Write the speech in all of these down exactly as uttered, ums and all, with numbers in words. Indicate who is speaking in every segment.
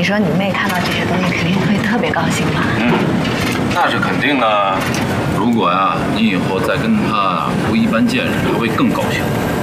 Speaker 1: 说你妹看到这些东西肯定会特别高兴吧？
Speaker 2: 嗯，那是肯定的。如果呀，你以后再跟她不一般见识，她会更高兴。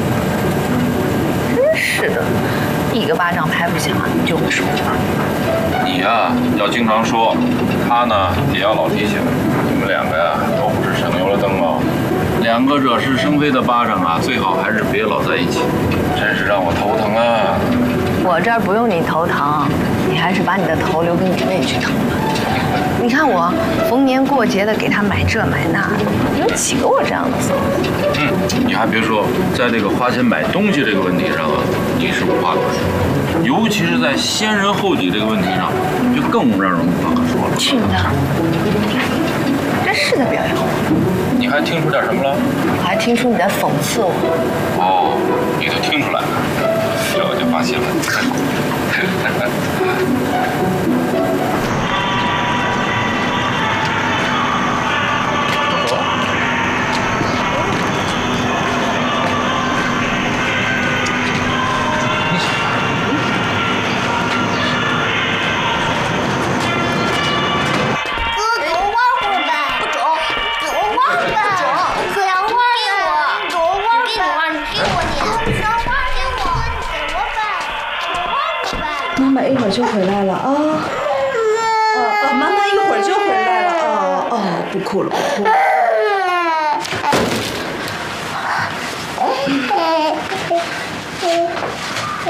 Speaker 1: 真是的，一个巴掌拍不响，你就会说话。
Speaker 2: 你呀，要经常说，她呢也要老提醒。你们两个呀，都不是省油的灯哦。两个惹是生非的巴掌啊，最好还是别老在一起，真是让我头疼啊！
Speaker 1: 我这儿不用你头疼，你还是把你的头留给你妹去疼吧。你看我逢年过节的给她买这买那的，有几个我这样的嫂子？
Speaker 2: 嗯，你还别说，在这个花钱买东西这个问题上啊，你是无话可说，尤其是在先人后己这个问题上，就更让人无话可说了。
Speaker 1: 去你的！真是的表扬我。
Speaker 2: 你还听出点什么了？
Speaker 1: 我还听出你在讽刺我。
Speaker 2: 哦，你都听出来了，这我就放心了。
Speaker 3: 妈妈一会儿就回来了啊！哦哦，妈妈一会儿就回来了哦哦，不哭了不哭了。